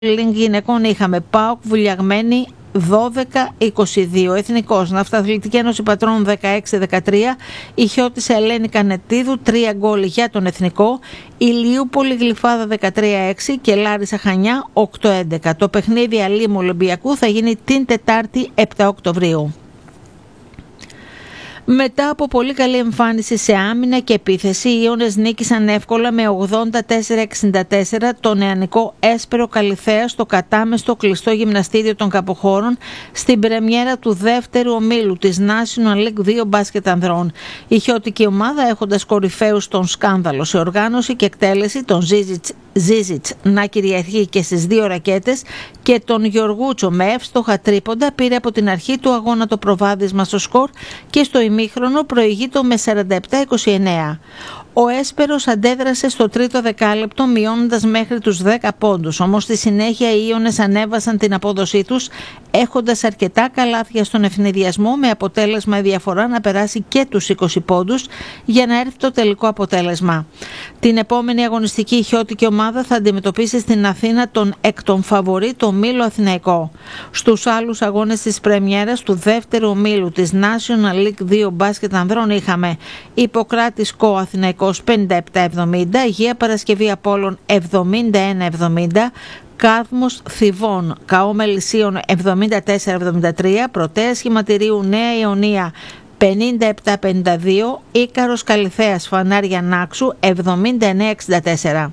γυναικών είχαμε ΠΑΟΚ Βουλιαγμένη 12-22, Εθνικός Ναυταθλητική Ένωση Πατρών 16-13, Ιχιώτης Ελένη Κανετίδου 3 γκολ για τον Εθνικό, Ηλιούπολη Γλυφάδα 13-6 και Λάρισα Χανιά 8-11. Το παιχνίδι Αλήμου Ολυμπιακού θα γίνει την Τετάρτη 7 Οκτωβρίου. Μετά από πολύ καλή εμφάνιση σε άμυνα και επίθεση, οι Ιώνες νίκησαν εύκολα με 84-64 το νεανικό Έσπερο Καλιθέα στο κατάμεστο κλειστό γυμναστήριο των Καποχώρων στην πρεμιέρα του δεύτερου ομίλου της National League 2 μπάσκετ ανδρών. Η χιώτικη ομάδα, έχοντας κορυφαίους τον Σκάνδαλο σε οργάνωση και εκτέλεση, τον Ζίζιτς να κυριαρχεί και στις δύο ρακέτες και τον Γιωργούτσο με εύστοχα τρίποντα, πήρε από την αρχή του αγώνα το προβάδισμα στο σκορ και στο ημίχρονο προηγείτο με 47-29. Ο Έσπερος αντέδρασε στο τρίτο δεκάλεπτο μειώνοντας μέχρι τους 10 πόντους, όμως στη συνέχεια οι Ιώνες ανέβασαν την απόδοσή τους έχοντας αρκετά καλάθια στον ευνηδιασμό, με αποτέλεσμα η διαφορά να περάσει και τους 20 πόντους για να έρθει το τελικό αποτέλεσμα. Την επόμενη αγωνιστική η χιώτικη ομάδα θα αντιμετωπίσει στην Αθήνα τον εκ των φαβορί το Μήλο Αθηναϊκό. Στους άλλους αγώνες της πρεμιέρας του δεύτερου ομίλου της National League 2 μπάσκετ ανδρών είχαμε Ιπποκράτης ΚΟ Αθηναϊκός 57-70, Αγία Παρασκευή Απόλλων 71-70, Κάδμος Θηβών ΚΑΟ Μελισσίων 74-73, Πρωτέας Σχηματηρίου Νέα Ιωνία 57-52, Ίκαρος Καλιθέας Φανάρια Νάξου 79-64.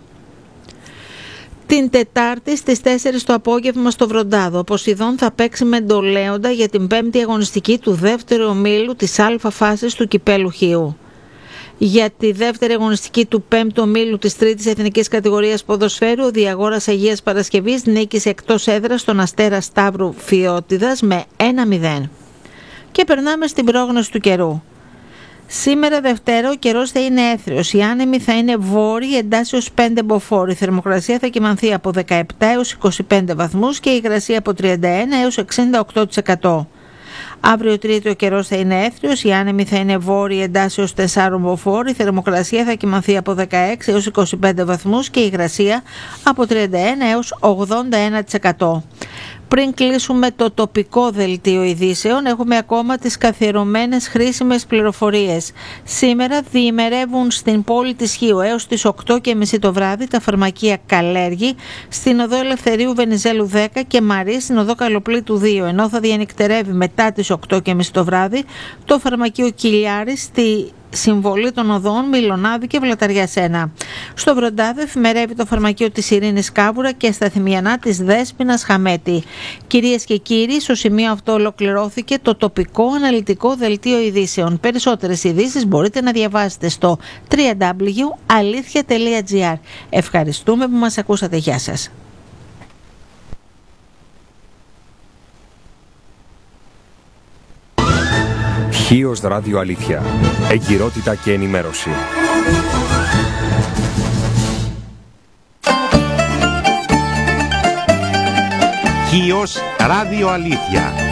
Την Τετάρτη στις 4 το απόγευμα στο Βροντάδο, ο Ποσειδών θα παίξει με Ντολέοντα για την 5η αγωνιστική του δεύτερου ομίλου της Α φάσης του Κυπέλου Χίου. Για τη δεύτερη αγωνιστική του 5ου ομίλου της 3ης εθνικής κατηγορίας ποδοσφαίρου, ο Διαγόρας Αγίας Παρασκευής νίκησε εκτός έδρας τον Αστέρα Σταύρου Φιώτιδας με 1-0. Και περνάμε στην πρόγνωση του καιρού. Σήμερα Δευτέρα ο καιρός θα είναι έθριος, οι άνεμοι θα είναι βόρειοι εντάσσεως 5 μποφόρ, η θερμοκρασία θα κυμανθεί από 17 έως 25 βαθμούς και η υγρασία από 31 έως 68%. Αύριο Τρίτη ο καιρός θα είναι έθριος, οι άνεμοι θα είναι βόρειοι εντάσσεως 4 μποφόρ, η θερμοκρασία θα κυμανθεί από 16 έως 25 βαθμούς και η υγρασία από 31 έως 81%. Πριν κλείσουμε το τοπικό δελτίο ειδήσεων, έχουμε ακόμα τις καθιερωμένες χρήσιμες πληροφορίες. Σήμερα διημερεύουν στην πόλη της Χίου έως τις 8:30 το βράδυ τα φαρμακεία Καλέργη, στην οδό Ελευθερίου Βενιζέλου 10 και Μαρή στην οδό Καλοπλήτου 2, ενώ θα διανυκτερεύει μετά τις 8:30 το βράδυ το φαρμακείο Κιλιάρη στη Συμβολή των Οδών Μιλονάδη και Βλαταριάς 1. Στο Βροντάδο εφημερεύει το φαρμακείο της Ειρήνης Κάβουρα και στα Θυμιανά της Δέσποινας Χαμέτη. Κυρίες και κύριοι, στο σημείο αυτό ολοκληρώθηκε το τοπικό αναλυτικό δελτίο ειδήσεων. Περισσότερες ειδήσεις μπορείτε να διαβάσετε στο www.alithia.gr. Ευχαριστούμε που μας ακούσατε. Γεια σας. Χίος Ράδιο Αλήθεια. Εγκυρότητα και ενημέρωση. Χίος Ράδιο Αλήθεια.